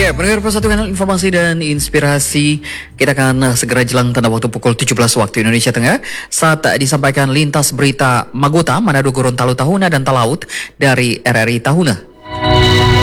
Ya, pendengar Persatuan Informasi dan Inspirasi, kita akan segera jelang tanda waktu pukul 17 waktu Indonesia Tengah saat disampaikan lintas berita Magota, Manado, Gorontalo, Tahuna dan Talaut dari RRI Tahuna.